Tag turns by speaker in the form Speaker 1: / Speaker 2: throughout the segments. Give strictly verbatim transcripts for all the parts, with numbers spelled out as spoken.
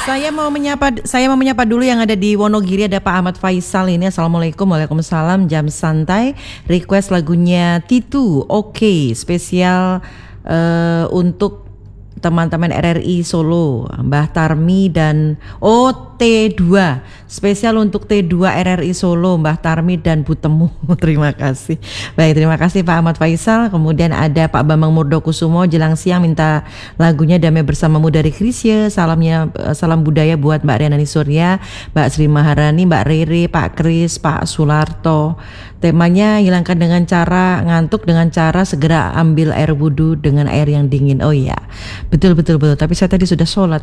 Speaker 1: Saya mau menyapa, saya mau menyapa dulu yang ada di Wonogiri, ada Pak Ahmad Faisal ini. Assalamualaikum, waalaikumsalam. Jam santai, request lagunya Titu, oke, okay. Spesial uh, untuk teman-teman R R I Solo, Mbah Tarmi dan oh T dua, spesial untuk T dua R R I Solo, Mbah Tarmi dan Bu Temu. Terima kasih. Baik, terima kasih Pak Ahmad Faisal. Kemudian ada Pak Bambang Murdokusumo, jelang siang minta lagunya Damai Bersamamu dari Krisye. Salamnya, salam budaya buat Mbak Riana Surya, Mbak Sri Maharani, Mbak Rere, Pak Kris, Pak Sularto. Temanya hilangkan dengan cara ngantuk, dengan cara segera ambil air wudhu dengan air yang dingin. Oh iya, betul betul betul. Tapi saya tadi sudah sholat,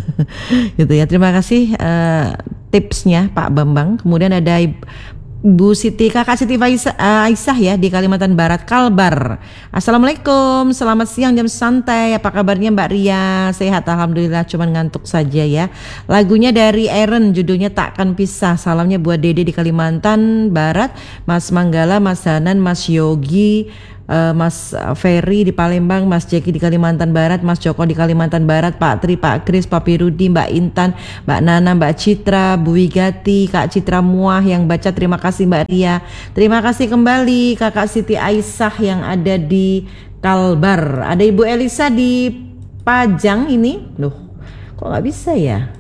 Speaker 1: gitu ya. Terima kasih uh, tipsnya Pak Bambang. Kemudian ada Bu Siti, Kakak Siti Aisyah, uh, Aisyah ya di Kalimantan Barat, Kalbar. Assalamualaikum, selamat siang jam santai. Apa kabarnya Mbak Ria? Sehat alhamdulillah, cuman ngantuk saja ya. Lagunya dari Aaron, judulnya Takkan Pisah. Salamnya buat Dede di Kalimantan Barat, Mas Manggala, Mas Hanan, Mas Yogi, Uh, Mas Ferry di Palembang, Mas Jeki di Kalimantan Barat, Mas Joko di Kalimantan Barat, Pak Tri, Pak Kris, Pak Pirudi, Mbak Intan, Mbak Nana, Mbak Citra, Bu Wigati, Kak Citra Muah yang baca. Terima kasih Mbak Ria. Terima kasih kembali Kakak Siti Aisyah yang ada di Kalbar. Ada Ibu Elisa di Pajang ini. Loh, kok gak bisa ya?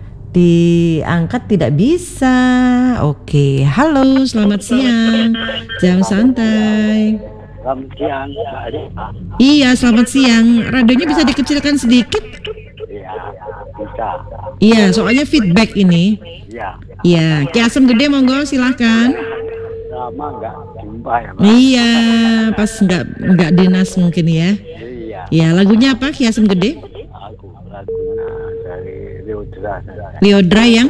Speaker 1: Diangkat tidak bisa. Oke, halo, selamat siang. Jam santai.
Speaker 2: Selamat siang, Mbak Ade.
Speaker 1: Iya, selamat siang. Radionya bisa dikecilkan sedikit?
Speaker 2: Iya, bisa.
Speaker 1: Iya, soalnya feedback ini.
Speaker 2: Iya.
Speaker 1: Iya, Ki Asem Gede monggo silahkan.
Speaker 2: Lama nggak jumpa ya, Mbak.
Speaker 1: Iya, pas nggak nggak dinas mungkin ya.
Speaker 2: Iya.
Speaker 1: Iya, lagunya apa Ki Asem Gede?
Speaker 2: Aku lagunya dari Leodra.
Speaker 1: Leodra yang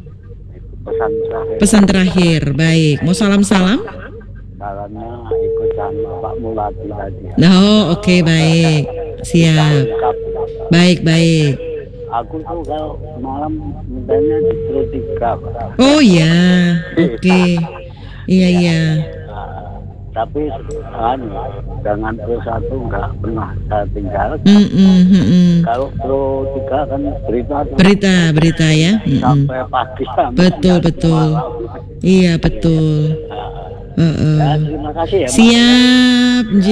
Speaker 2: Pesan terakhir.
Speaker 1: pesan terakhir. Baik, mau salam-salam?
Speaker 2: Salamnya ikut sama Pak Mulati tadi.
Speaker 1: Oh, oke, okay, baik. Siap. Baik, baik.
Speaker 2: Aku tuh kalau malam mintanya di Pro tiga, Pak.
Speaker 1: Oh ya, oke. Okay. Iya, iya.
Speaker 2: Nah, tapi kan dengan Pro satu nggak pernah saya tinggalkan.
Speaker 1: Mm -mm, mm -mm.
Speaker 2: Kalau Pro tiga kan berita
Speaker 1: berita berita ya. Mm -mm.
Speaker 2: Sampai pagi. Sampai
Speaker 1: betul betul. Malam. Iya betul. Uh, uh.
Speaker 2: Ya, terima kasih ya.
Speaker 1: Siap, J.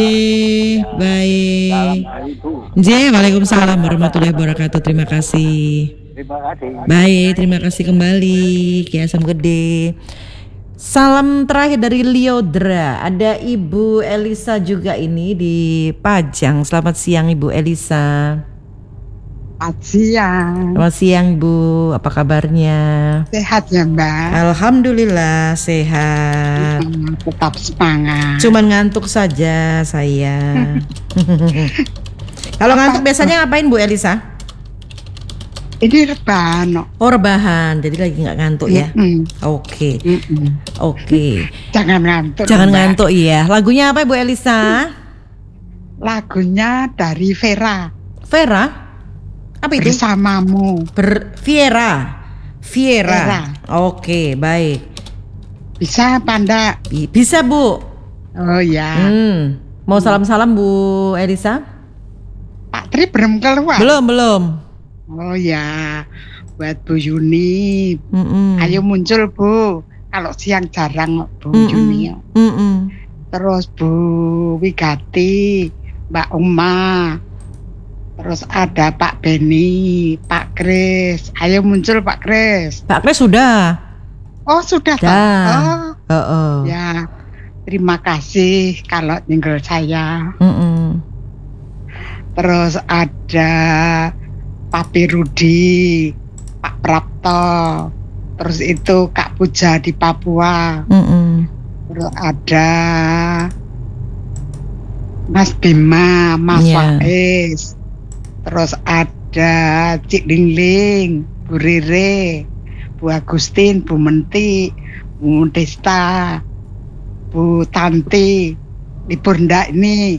Speaker 1: Baik. J, waalaikumsalam warahmatullahi wabarakatuh. Terima kasih.
Speaker 2: Terima kasih.
Speaker 1: Baik, terima kasih kembali Ki Asem Gede. Salam terakhir dari Leodra. Ada Ibu Elisa juga ini di Pajang. Selamat siang Ibu Elisa.
Speaker 3: Selamat siang.
Speaker 1: Selamat siang Bu, apa kabarnya?
Speaker 3: Sehat ya Mbak?
Speaker 1: Alhamdulillah sehat.
Speaker 3: Tetap semangat.
Speaker 1: Cuman ngantuk saja saya. Kalau ngantuk biasanya ngapain Bu Elisa?
Speaker 3: Ini rebahan.
Speaker 1: Oh rebahan, jadi lagi nggak ngantuk ya?
Speaker 3: Mm-mm.
Speaker 1: Oke,
Speaker 3: Mm-mm.
Speaker 1: oke.
Speaker 3: Jangan ngantuk.
Speaker 1: Jangan
Speaker 3: Mbak.
Speaker 1: ngantuk ya. Lagunya apa Bu Elisa?
Speaker 3: Lagunya dari Vera.
Speaker 1: Vera? Apa itu?
Speaker 3: Bersamamu.
Speaker 1: Ber Viera. Viera.
Speaker 3: Vera.
Speaker 1: Oke, baik.
Speaker 3: Bisa apa enggak?
Speaker 1: I- Bisa Bu.
Speaker 3: Oh ya.
Speaker 1: Hmm. Mau salam-salam Bu Elisa?
Speaker 3: Pak Tri belum keluar.
Speaker 1: Belum, belum.
Speaker 3: Oh ya. Buat Bu Yuni.
Speaker 1: Mm-mm.
Speaker 3: Ayo muncul Bu. Kalau siang jarang Bu
Speaker 1: Mm-mm.
Speaker 3: Yuni.
Speaker 1: Mm-mm.
Speaker 3: Terus Bu Wigati, Mbak Uma. Terus ada Pak Beni, Pak Kris. Ayo muncul Pak Kris.
Speaker 1: Pak Kris sudah.
Speaker 3: Oh sudah.
Speaker 1: Dah.
Speaker 3: Oh
Speaker 1: Oh, oh.
Speaker 3: ya. Terima kasih kalau tinggal saya.
Speaker 1: Mm-mm.
Speaker 3: Terus ada Pak Pirudi, Pak Prapto. Terus itu Kak Puja di Papua.
Speaker 1: Mm-mm.
Speaker 3: Terus ada Mas Bima, Mas
Speaker 1: Yeah.
Speaker 3: Faiz. Terus ada Cik Lingling, Bu Rere, Bu Agustin, Bu Menti, Bu Desta, Bu Tanti, libur ndak ini.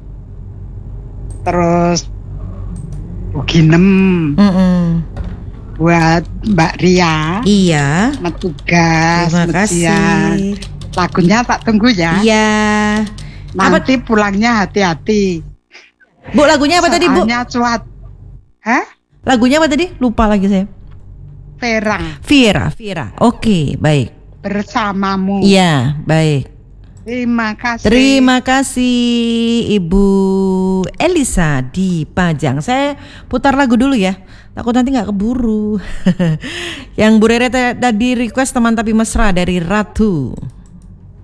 Speaker 3: Terus Bu Ginem,
Speaker 1: Mm-mm.
Speaker 3: buat Mbak Ria,
Speaker 1: Iya.
Speaker 3: Metugas,
Speaker 1: Terima
Speaker 3: Mesian.
Speaker 1: kasih.
Speaker 3: Lagunya tak tunggu ya.
Speaker 1: Iya.
Speaker 3: Nanti pulangnya hati-hati.
Speaker 1: Bu, lagunya apa tadi Bu?
Speaker 3: Soalnya cuat. Hah?
Speaker 1: Lagunya apa tadi? Lupa lagi saya.
Speaker 3: Vera.
Speaker 1: Vira, Vira. Oke, baik.
Speaker 3: Bersamamu.
Speaker 1: Iya, baik.
Speaker 3: Terima kasih.
Speaker 1: Terima kasih Ibu Elisa di Pajang. Saya putar lagu dulu ya. Takut nanti nggak keburu. Yang Bu Rere tadi request Teman Tapi Mesra dari Ratu.